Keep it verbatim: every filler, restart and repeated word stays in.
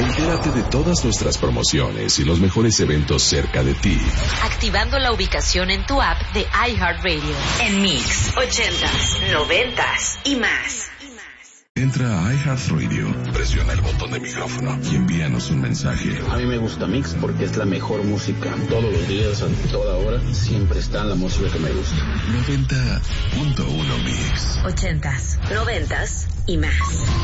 Entérate de todas nuestras promociones y los mejores eventos cerca de ti. Activando la ubicación en tu app de iHeartRadio. En Mix, ochentas, noventas y más. Entra a iHeartRadio, presiona el botón de micrófono y envíanos un mensaje. A mí me gusta Mix porque es la mejor música. Todos los días, a toda hora, siempre está la música que me gusta. noventa punto uno Mix. Ochentas, noventas y más.